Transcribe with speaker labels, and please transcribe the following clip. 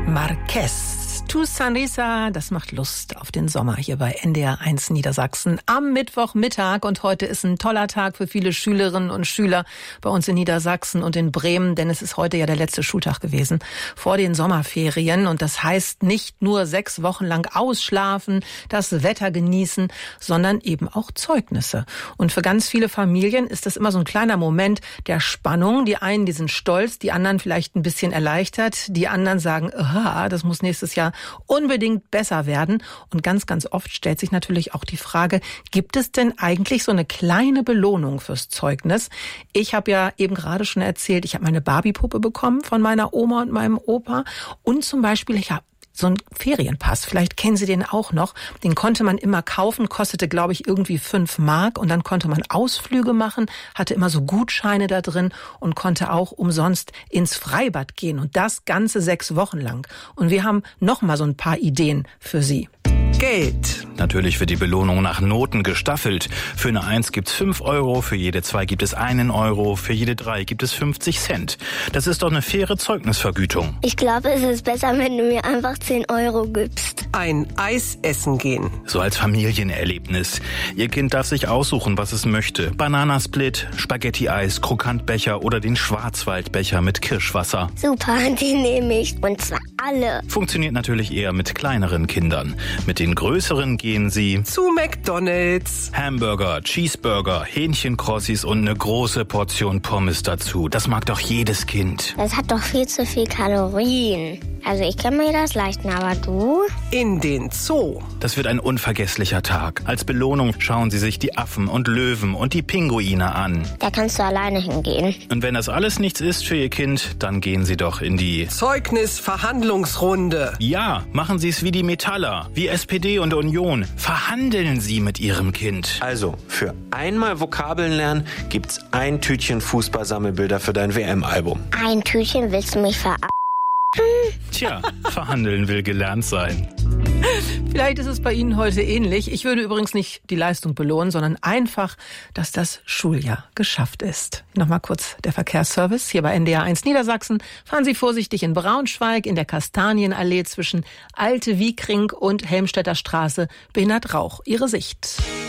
Speaker 1: Marquez. Tu Sonrisa, das macht Lust auf den Sommer hier bei NDR 1 Niedersachsen am Mittwochmittag. Und heute ist ein toller Tag für viele Schülerinnen und Schüler bei uns in Niedersachsen und in Bremen, denn es ist heute ja der letzte Schultag gewesen vor den Sommerferien. Und das heißt nicht nur 6 Wochen lang ausschlafen, das Wetter genießen, sondern eben auch Zeugnisse. Und für ganz viele Familien ist das immer so ein kleiner Moment der Spannung. Die einen, die sind stolz, die anderen vielleicht ein bisschen erleichtert, die anderen sagen, aha, das muss nächstes Jahr unbedingt besser werden. Und ganz, ganz oft stellt sich natürlich auch die Frage, gibt es denn eigentlich so eine kleine Belohnung fürs Zeugnis? Ich habe ja eben gerade schon erzählt, ich habe meine Barbie-Puppe bekommen von meiner Oma und meinem Opa. Und zum Beispiel, ich habe so ein Ferienpass, vielleicht kennen Sie den auch noch, den konnte man immer kaufen, kostete, glaube ich, irgendwie 5 Mark und dann konnte man Ausflüge machen, hatte immer so Gutscheine da drin und konnte auch umsonst ins Freibad gehen und das Ganze 6 Wochen lang. Und wir haben noch mal so ein paar Ideen für Sie.
Speaker 2: Geld. Natürlich wird die Belohnung nach Noten gestaffelt. Für eine 1 gibt's 5 Euro, für jede 2 gibt es 1 Euro, für jede 3 gibt es 50 Cent. Das ist doch eine faire Zeugnisvergütung.
Speaker 3: Ich glaube, es ist besser, wenn du mir einfach 10 Euro gibst.
Speaker 4: Ein Eis essen gehen.
Speaker 2: So als Familienerlebnis. Ihr Kind darf sich aussuchen, was es möchte. Bananasplit, Spaghetti-Eis, Krokantbecher oder den Schwarzwaldbecher mit Kirschwasser.
Speaker 3: Super, die nehme ich. Und zwar alle.
Speaker 2: Funktioniert natürlich eher mit kleineren Kindern. Mit den größeren gehen sie
Speaker 4: Zu McDonald's.
Speaker 2: Hamburger, Cheeseburger, Hähnchenkrossis und eine große Portion Pommes dazu. Das mag doch jedes Kind.
Speaker 3: Das hat doch viel zu viel Kalorien. Also ich kann mir das leisten, aber du?
Speaker 4: In den Zoo.
Speaker 2: Das wird ein unvergesslicher Tag. Als Belohnung schauen Sie sich die Affen und Löwen und die Pinguine an.
Speaker 3: Da kannst du alleine hingehen.
Speaker 2: Und wenn das alles nichts ist für Ihr Kind, dann gehen Sie doch in die
Speaker 4: Zeugnisverhandlungsrunde.
Speaker 2: Ja, machen Sie es wie die Metaller, wie SPD und Union. Verhandeln Sie mit Ihrem Kind.
Speaker 5: Also, für einmal Vokabeln lernen gibt's ein Tütchen Fußballsammelbilder für dein WM-Album.
Speaker 3: Ein Tütchen, willst du mich verarschen?
Speaker 2: Tja, verhandeln will gelernt sein.
Speaker 1: Vielleicht ist es bei Ihnen heute ähnlich. Ich würde übrigens nicht die Leistung belohnen, sondern einfach, dass das Schuljahr geschafft ist. Nochmal kurz der Verkehrsservice hier bei NDR 1 Niedersachsen. Fahren Sie vorsichtig in Braunschweig, in der Kastanienallee zwischen Alte Wiekring und Helmstedter Straße behindert Rauch Ihre Sicht.